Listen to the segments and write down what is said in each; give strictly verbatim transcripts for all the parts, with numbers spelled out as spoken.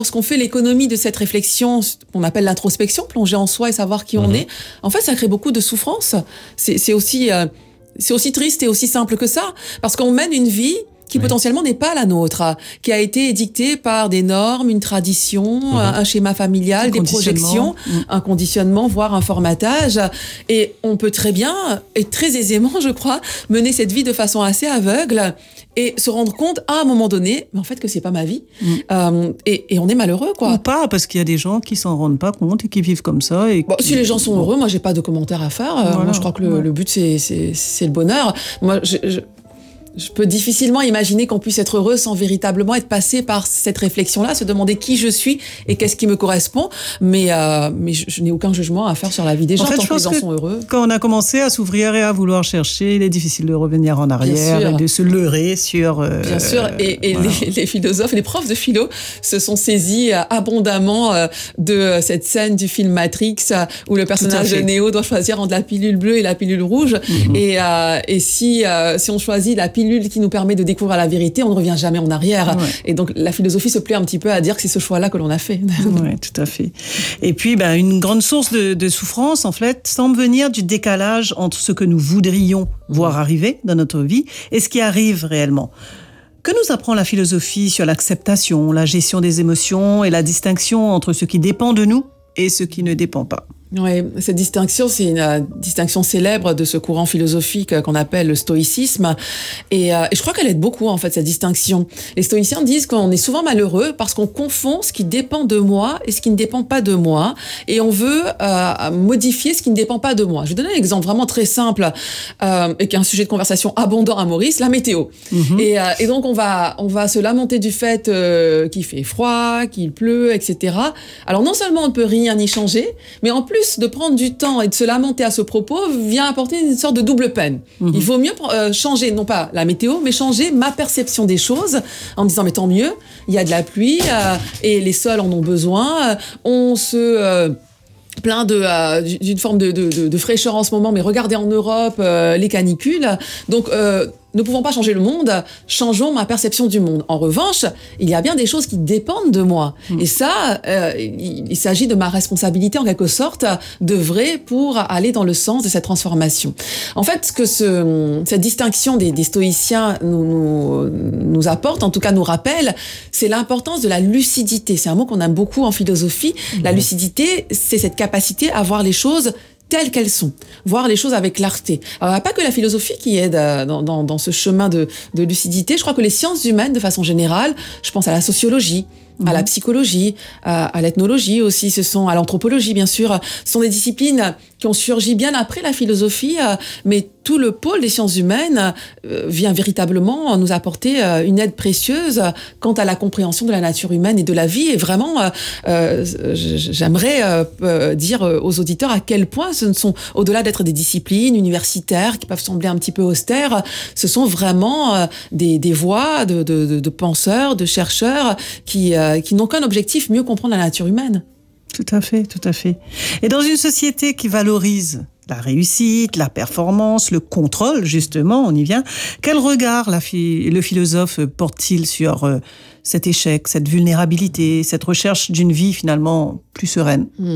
Lorsqu'on fait l'économie de cette réflexion, qu'on appelle l'introspection, plonger en soi et savoir qui mmh. on est, en fait, ça crée beaucoup de souffrance. C'est, c'est aussi, euh, c'est aussi triste et aussi simple que ça, parce qu'on mène une vie qui oui. potentiellement n'est pas la nôtre, qui a été édictée par des normes, une tradition, mmh. un schéma familial, des projections, mmh. un conditionnement, voire un formatage. Et on peut très bien, et très aisément, je crois, mener cette vie de façon assez aveugle et se rendre compte à un moment donné, mais en fait, que c'est pas ma vie. Mmh. Euh, et, et on est malheureux, quoi. Ou pas, parce qu'il y a des gens qui s'en rendent pas compte et qui vivent comme ça. Et bon, qui... Si les gens sont heureux, moi, j'ai pas de commentaires à faire. Euh, voilà. Moi, je crois que le, ouais. le but, c'est, c'est, c'est le bonheur. Moi, je... je Je peux difficilement imaginer qu'on puisse être heureux sans véritablement être passé par cette réflexion-là, se demander qui je suis et qu'est-ce qui me correspond. Mais, euh, mais je, je n'ai aucun jugement à faire sur la vie des gens, en fait, tant que les gens sont heureux. Quand on a commencé à s'ouvrir et à vouloir chercher, il est difficile de revenir en arrière et de se leurrer sur... Euh, Bien sûr, et, et voilà. les, les philosophes, les profs de philo se sont saisis abondamment de cette scène du film Matrix où le personnage de Neo doit choisir entre la pilule bleue et la pilule rouge. Mm-hmm. Et, euh, et si, euh, si on choisit la pilule qui nous permet de découvrir la vérité, on ne revient jamais en arrière. Ouais. Et donc, la philosophie se plaît un petit peu à dire que c'est ce choix-là que l'on a fait. Oui, tout à fait. Et puis, ben, une grande source de, de souffrance, en fait, semble venir du décalage entre ce que nous voudrions mmh. voir arriver dans notre vie et ce qui arrive réellement. Que nous apprend la philosophie sur l'acceptation, la gestion des émotions et la distinction entre ce qui dépend de nous et ce qui ne dépend pas? Oui, cette distinction, c'est une euh, distinction célèbre de ce courant philosophique euh, qu'on appelle le stoïcisme. Et, euh, et je crois qu'elle aide beaucoup, en fait, cette distinction. Les stoïciens disent qu'on est souvent malheureux parce qu'on confond ce qui dépend de moi et ce qui ne dépend pas de moi. Et on veut euh, modifier ce qui ne dépend pas de moi. Je vais donner un exemple vraiment très simple euh, et qui est un sujet de conversation abondant à Maurice, la météo. Mm-hmm. Et, euh, et donc, on va, on va se lamenter du fait euh, qu'il fait froid, qu'il pleut, et cetera. Alors, non seulement on ne peut rien y changer, mais en plus, de prendre du temps et de se lamenter à ce propos vient apporter une sorte de double peine. Mmh. Il vaut mieux euh, changer, non pas la météo, mais changer ma perception des choses en me disant, mais tant mieux, il y a de la pluie euh, et les sols en ont besoin. Euh, on se... Euh, plein de euh, d'une forme de, de, de fraîcheur en ce moment, mais regardez en Europe euh, les canicules. Donc, euh, ne pouvons pas changer le monde, changeons ma perception du monde. En revanche, il y a bien des choses qui dépendent de moi. Mmh. Et ça, euh, il, il s'agit de ma responsabilité, en quelque sorte, d'œuvrer pour aller dans le sens de cette transformation. En fait, ce que ce, cette distinction des, des stoïciens nous, nous, nous apporte, en tout cas nous rappelle, c'est l'importance de la lucidité. C'est un mot qu'on aime beaucoup en philosophie. Mmh. La lucidité, c'est cette capacité à voir les choses telles qu'elles sont, voir les choses avec clarté. Alors, il n'y a pas que la philosophie qui aide dans, dans, dans ce chemin de, de lucidité. Je crois que les sciences humaines, de façon générale, je pense à la sociologie, mmh. à la psychologie, à, à l'ethnologie aussi, ce sont à l'anthropologie, bien sûr, ce sont des disciplines qui ont surgi bien après la philosophie, mais tout le pôle des sciences humaines vient véritablement nous apporter une aide précieuse quant à la compréhension de la nature humaine et de la vie. Et vraiment, euh, j'aimerais euh, dire aux auditeurs à quel point ce ne sont, au-delà d'être des disciplines universitaires qui peuvent sembler un petit peu austères, ce sont vraiment des, des voies de, de, de penseurs, de chercheurs qui, qui n'ont qu'un objectif, mieux comprendre la nature humaine. Tout à fait, tout à fait. Et dans une société qui valorise la réussite, la performance, le contrôle, justement, on y vient, quel regard la fi- le philosophe porte-t-il sur euh, cet échec, cette vulnérabilité, cette recherche d'une vie finalement plus sereine ? mmh.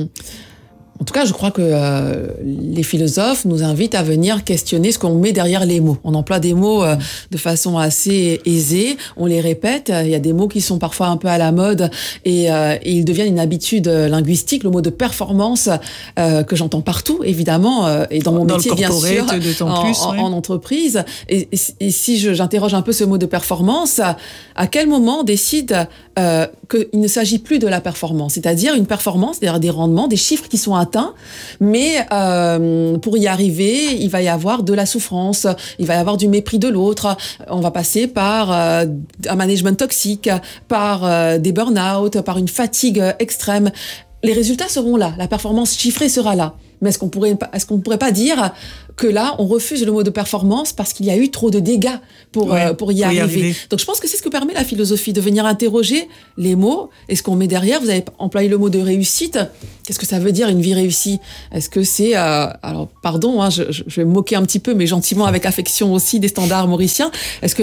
En tout cas, je crois que euh, les philosophes nous invitent à venir questionner ce qu'on met derrière les mots. On emploie des mots euh, de façon assez aisée, on les répète. Il y a des mots qui sont parfois un peu à la mode et, euh, et ils deviennent une habitude linguistique. Le mot de performance euh, que j'entends partout, évidemment, euh, et dans mon dans métier, bien sûr, en, plus, en, oui. en entreprise. Et, et, et si je, j'interroge un peu ce mot de performance, à quel moment on décide euh, qu'il ne s'agit plus de la performance, c'est-à-dire une performance, c'est-à-dire des rendements, des chiffres qui sont atteints, mais euh, pour y arriver, il va y avoir de la souffrance, il va y avoir du mépris de l'autre, on va passer par euh, un management toxique, par euh, des burn-out, par une fatigue extrême. Les résultats seront là, la performance chiffrée sera là. Mais est-ce qu'on pourrait, est-ce qu'on ne pourrait pas dire que là, on refuse le mot de performance parce qu'il y a eu trop de dégâts pour, ouais, euh, pour y, pour arriver. y arriver. Donc, je pense que c'est ce que permet la philosophie, de venir interroger les mots et ce qu'on met derrière. Vous avez employé le mot de réussite. Qu'est-ce que ça veut dire, une vie réussie ? Est-ce que c'est... Euh, alors, pardon, hein, je, je vais me moquer un petit peu, mais gentiment, avec affection aussi, des standards mauriciens. Est-ce que